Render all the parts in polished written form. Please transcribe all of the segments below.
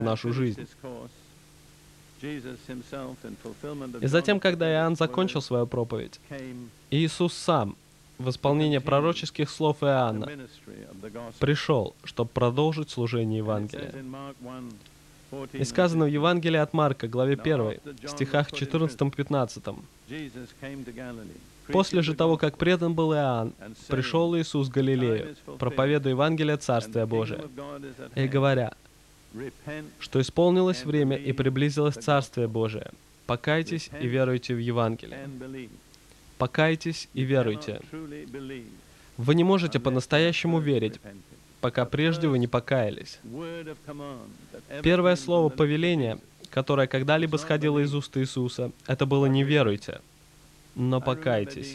нашу жизнь. И затем, когда Иоанн закончил свою проповедь, Иисус сам, в исполнение пророческих слов Иоанна, пришел, чтобы продолжить служение Евангелия. И сказано в Евангелии от Марка, главе 1, стихах 14-15. «После же того, как предан был Иоанн, пришел Иисус в Галилею, проповедуя Евангелие Царствия Божия, и говоря, что исполнилось время и приблизилось Царствие Божие. Покайтесь и веруйте в Евангелие». Покайтесь и веруйте. Вы не можете по-настоящему верить, пока прежде вы не покаялись. Первое слово повеления, которое когда-либо сходило из уст Иисуса, это было «не веруйте», но покайтесь.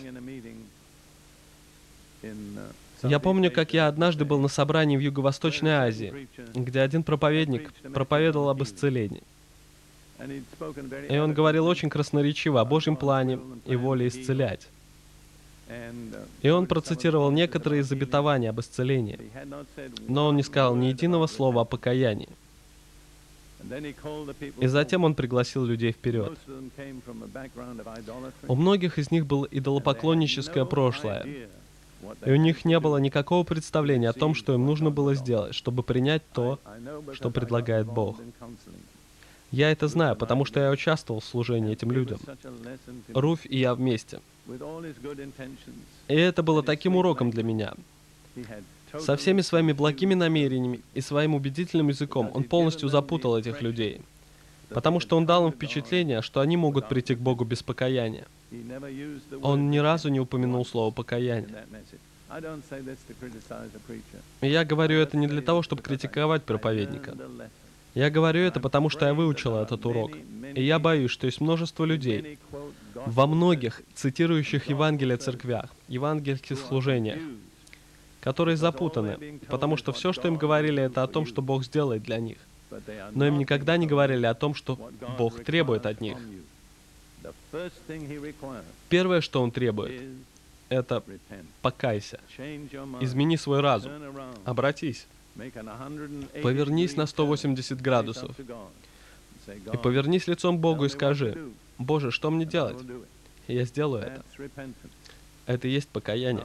Я помню, как я однажды был на собрании в Юго-Восточной Азии, где один проповедник проповедовал об исцелении. И он говорил очень красноречиво о Божьем плане и воле исцелять. И он процитировал некоторые из обетований об исцелении, но он не сказал ни единого слова о покаянии. И затем он пригласил людей вперед. У многих из них было идолопоклонническое прошлое, и у них не было никакого представления о том, что им нужно было сделать, чтобы принять то, что предлагает Бог. Я это знаю, потому что я участвовал в служении этим людям. Руфь и я вместе. И это было таким уроком для меня. Со всеми своими благими намерениями и своим убедительным языком он полностью запутал этих людей, потому что он дал им впечатление, что они могут прийти к Богу без покаяния. Он ни разу не упомянул слово «покаяние». И я говорю это не для того, чтобы критиковать проповедника. Я говорю это, потому что я выучил этот урок. И я боюсь, что есть множество людей во многих цитирующих Евангелие церквях, евангельских служениях, которые запутаны, потому что все, что им говорили, это о том, что Бог сделает для них. Но им никогда не говорили о том, что Бог требует от них. Первое, что Он требует, это покайся, измени свой разум, обратись. Повернись на 180 градусов. И повернись лицом к Богу и скажи: «Боже, что мне делать?» И я сделаю это. Это и есть покаяние.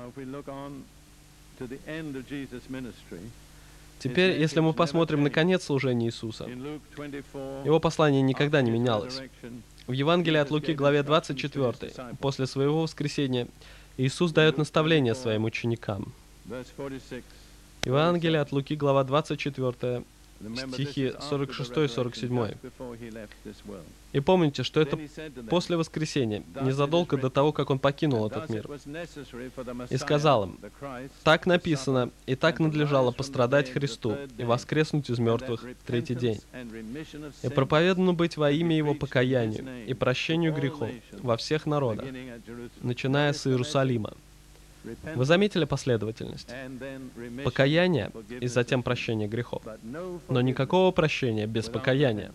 Теперь, если мы посмотрим на конец служения Иисуса, Его послание никогда не менялось. В Евангелии от Луки, главе 24, после своего воскресения, Иисус дает наставление своим ученикам. Евангелие от Луки, глава 24, стихи 46 и 47. И помните, что это после воскресения, незадолго до того, как Он покинул этот мир. И сказал им: «Так написано, и так надлежало пострадать Христу и воскреснуть из мертвых в третий день, и проповедано быть во имя Его покаянию и прощению грехов во всех народах, начиная с Иерусалима». Вы заметили последовательность? Покаяние и затем прощение грехов. Но никакого прощения без покаяния.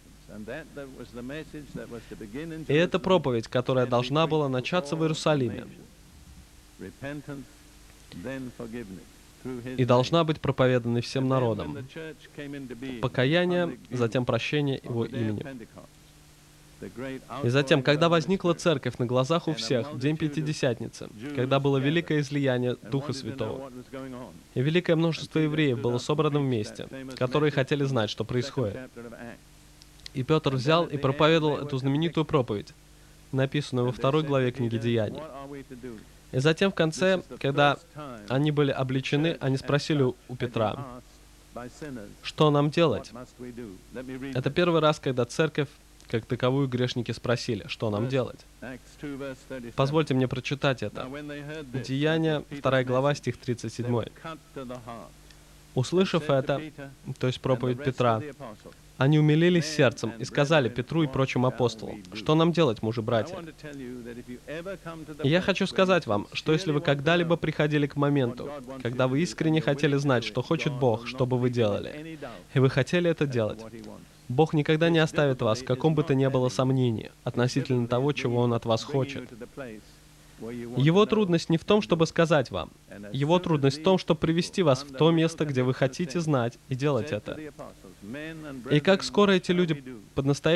И это проповедь, которая должна была начаться в Иерусалиме и должна быть проповедана всем народам. Покаяние, затем прощение Его имени. И затем, когда возникла церковь на глазах у всех в день Пятидесятницы, когда было великое излияние Духа Святого, и великое множество евреев было собрано вместе, которые хотели знать, что происходит. И Петр взял и проповедовал эту знаменитую проповедь, написанную во 2 главе книги Деяний. И затем в конце, когда они были обличены, они спросили у Петра: «Что нам делать?» Это первый раз, когда церковь как таковую грешники спросили, что нам делать. Позвольте мне прочитать это. Деяния, 2 глава, стих 37. «Услышав это, то есть проповедь Петра, они умилились сердцем и сказали Петру и прочим апостолам: что нам делать, мужи-братья?» И я хочу сказать вам, что если вы когда-либо приходили к моменту, когда вы искренне хотели знать, что хочет Бог, что бы вы делали, и вы хотели это делать, Бог никогда не оставит вас в каком бы то ни было сомнении относительно того, чего Он от вас хочет. Его трудность не в том, чтобы сказать вам. Его трудность в том, чтобы привести вас в то место, где вы хотите знать, и делать это. И как скоро эти люди под настоящим